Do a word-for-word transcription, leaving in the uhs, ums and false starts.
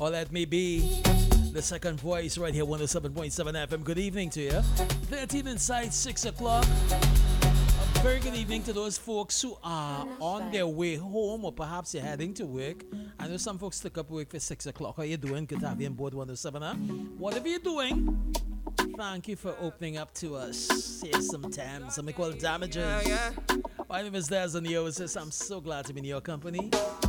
or let me be the second voice right here, one oh seven point seven F M. Good evening to you. thirteen inside six o'clock. A very good evening to those folks who are on their way home, or perhaps you're heading to work. I know some folks took up work for six o'clock. How you doing? Good to have you on board one oh seven. Huh? Whatever you're doing, thank you for opening up to us. Here's some Thames, some equal damages. Yeah, yeah. My name is Daz and the I'm so glad to be in your company.